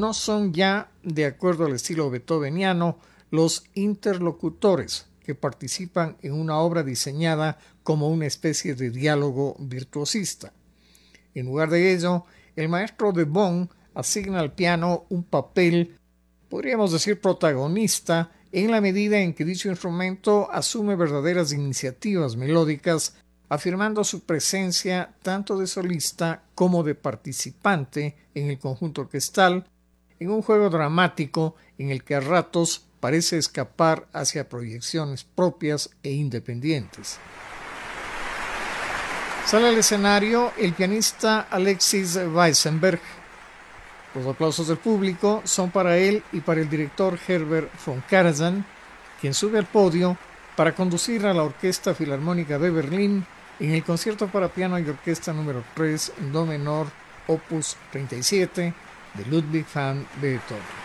no son ya, de acuerdo al estilo beethoveniano, los interlocutores que participan en una obra diseñada como una especie de diálogo virtuosista. En lugar de ello, el maestro de Bonn asigna al piano un papel, podríamos decir, protagonista, en la medida en que dicho instrumento asume verdaderas iniciativas melódicas, afirmando su presencia tanto de solista como de participante en el conjunto orquestal, en un juego dramático en el que a ratos parece escapar hacia proyecciones propias e independientes. Sale al escenario el pianista Alexis Weissenberg. Los aplausos del público son para él y para el director Herbert von Karajan, quien sube al podio para conducir a la Orquesta Filarmónica de Berlín en el concierto para piano y orquesta número 3 en do menor, opus 37, de Ludwig van Beethoven.